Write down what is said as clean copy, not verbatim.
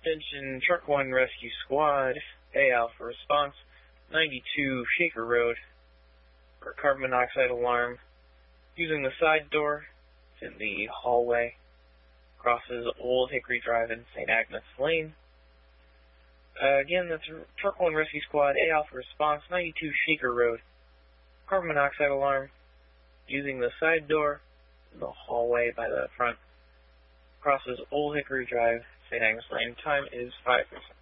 Attention, Truck 1 Rescue Squad, A Alpha Response, 92 Shaker Road, for carbon monoxide alarm. Using the side door, it's in the hallway, crosses Old Hickory Drive and St. Agnes Lane. Again, that's Truck 1 Rescue Squad, A Alpha Response, 92 Shaker Road, carbon monoxide alarm. Using the side door, in the hallway by the front, crosses Old Hickory Drive, St. Agnes Lane. Time is 5:00.